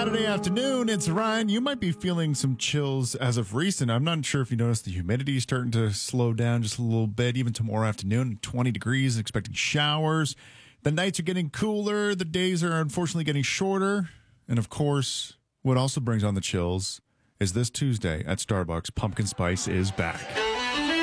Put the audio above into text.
Saturday afternoon. It's Ryan. You might be feeling some chills as of recent. I'm not sure if you noticed the humidity is starting to slow down just a little bit, even tomorrow afternoon, 20 degrees, expecting showers. The nights are getting cooler. The days are unfortunately getting shorter. And of course, what also brings on the chills is this Tuesday at Starbucks, pumpkin spice is back.